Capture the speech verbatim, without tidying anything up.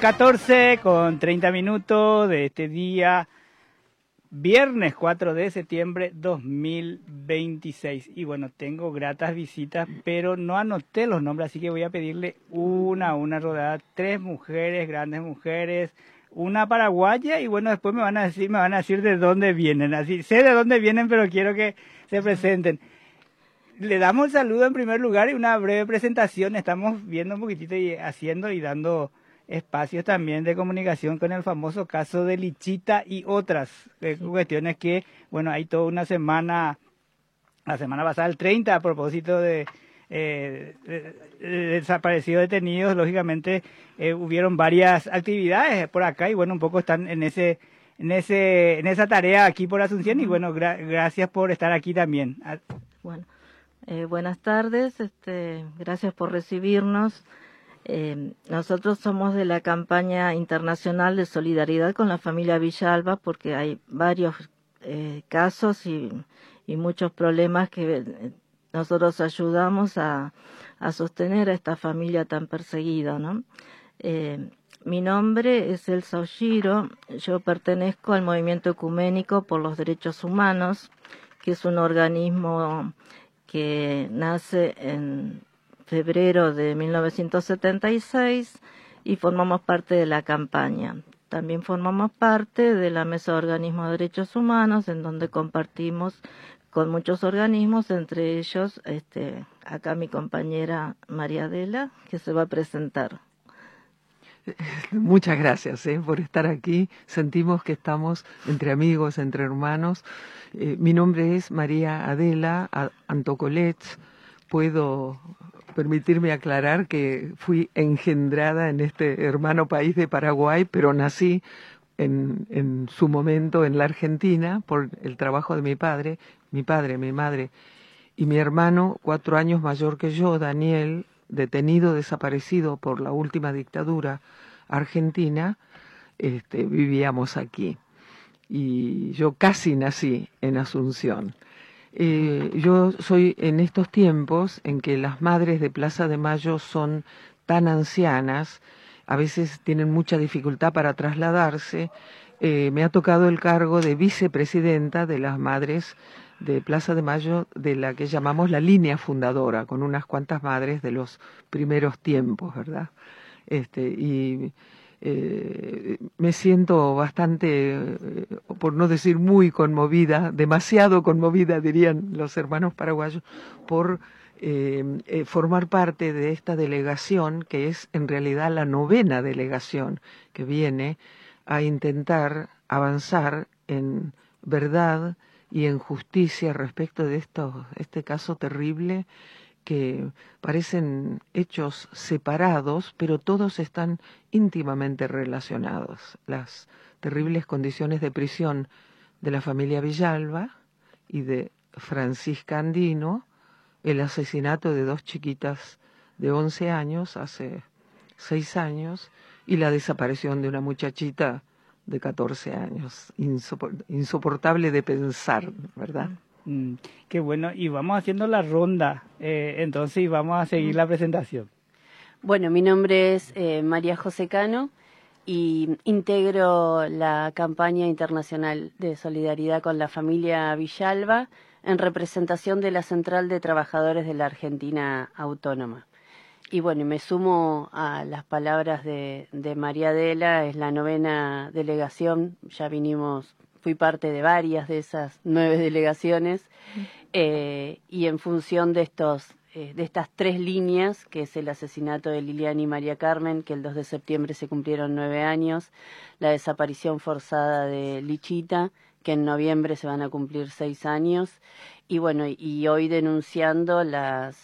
catorce con treinta minutos de este día, viernes cuatro de septiembre dos mil veintiséis. Y bueno, tengo gratas visitas, pero no anoté los nombres, así que voy a pedirle una a una rodada. Tres mujeres, grandes mujeres, una paraguaya, y bueno, después me van a decir, me van a decir de dónde vienen. Así, sé de dónde vienen, pero quiero que se presenten. Le damos el saludo en primer lugar y una breve presentación. Estamos viendo un poquitito y haciendo y dando espacios también de comunicación con el famoso caso de Lichita y otras eh, cuestiones que, bueno, hay toda una semana, la semana pasada, el treinta, a propósito de, eh, de, de desaparecidos detenidos. Lógicamente eh, hubieron varias actividades por acá y bueno, un poco están en ese en ese en esa tarea aquí por Asunción. Y bueno, gra gracias por estar aquí también. Bueno. Eh, buenas tardes, este, gracias por recibirnos. Eh, nosotros somos de la campaña internacional de solidaridad con la familia Villalba porque hay varios eh, casos y, y muchos problemas que eh, nosotros ayudamos a, a sostener a esta familia tan perseguida, ¿no? Eh, mi nombre es Elsa Oshiro, yo pertenezco al Movimiento Ecuménico por los Derechos Humanos, que es un organismo que nace en febrero de mil novecientos setenta y seis y formamos parte de la campaña. También formamos parte de la Mesa de Organismos de Derechos Humanos, en donde compartimos con muchos organismos, entre ellos este, acá mi compañera María Adela, que se va a presentar. Muchas gracias eh, por estar aquí. Sentimos que estamos entre amigos, entre hermanos. Eh, mi nombre es María Adela Antocolets. Puedo permitirme aclarar que fui engendrada en este hermano país de Paraguay, pero nací en, en su momento en la Argentina por el trabajo de mi padre, mi padre, mi madre y mi hermano, cuatro años mayor que yo, Daniel, detenido, desaparecido por la última dictadura argentina. Este, vivíamos aquí y yo casi nací en Asunción. Eh, yo soy en estos tiempos en que las madres de Plaza de Mayo son tan ancianas, a veces tienen mucha dificultad para trasladarse. Eh, me ha tocado el cargo de vicepresidenta de las madres de Plaza de Mayo, de la que llamamos la línea fundadora, con unas cuantas madres de los primeros tiempos, ¿verdad? Este, y eh, me siento bastante, eh, por no decir muy conmovida, demasiado conmovida, dirían los hermanos paraguayos, por eh, eh, formar parte de esta delegación, que es en realidad la novena delegación que viene a intentar avanzar en verdad y en justicia respecto de esto, este caso terrible, que parecen hechos separados, pero todos están íntimamente relacionados. Las terribles condiciones de prisión de la familia Villalba y de Francisca Andino, el asesinato de dos chiquitas de once años hace seis años y la desaparición de una muchachita de catorce años. Insopor- insoportable de pensar, ¿verdad? Mm, qué bueno, y vamos haciendo la ronda, eh, entonces, y vamos a seguir la presentación. Bueno, mi nombre es eh, María José Cano y integro la campaña internacional de solidaridad con la familia Villalba en representación de la Central de Trabajadores de la Argentina Autónoma. Y bueno, me sumo a las palabras de, de María Adela, es la novena delegación, ya vinimos, fui parte de varias de esas nueve delegaciones, eh, y en función de estos eh, de estas tres líneas, que es el asesinato de Liliana y María Carmen, que el dos de septiembre se cumplieron nueve años, la desaparición forzada de Lichita, que en noviembre se van a cumplir seis años, y bueno, y hoy denunciando las